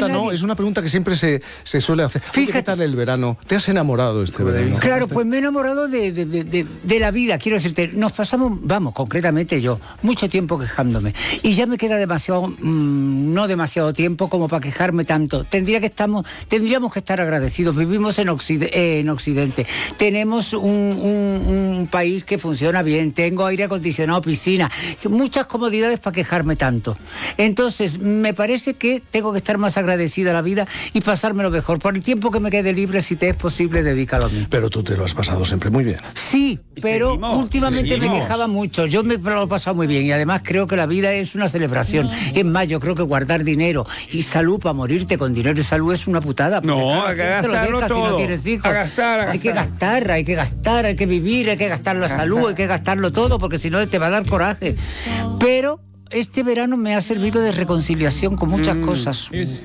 pregunta, ¿no? Es una pregunta que siempre se suele hacer. Fíjate, ¿qué tal el verano? ¿Te has enamorado este verano? Claro, pues me he enamorado de la vida, quiero decirte. Nos pasamos, concretamente yo, mucho tiempo quejándome. Y ya me queda demasiado, no demasiado tiempo como para quejarme tanto. Tendríamos que estar agradecidos. Vivimos en Occidente. Tenemos un país que funciona bien. Tengo aire acondicionado, piscina, muchas comodidades para quejarme tanto. Entonces, me parece que tengo que estar más agradecida a la vida y pasármelo mejor. Por el tiempo que me quede libre, si te es posible, dedícalo a mí. Pero tú te lo has pasado siempre muy bien. Sí, pero últimamente me quejaba mucho. Yo me lo he pasado muy bien y además creo que la vida es una celebración. Es más, yo creo que guardar dinero y salud para morirte con dinero y salud es una putada. No, hay que gastarlo todo. Si no tienes hijos. Hay que gastar, hay que vivir, hay que gastar la salud, hay que gastarlo todo porque si no te va a dar coraje. Pero este verano me ha servido de reconciliación con muchas cosas.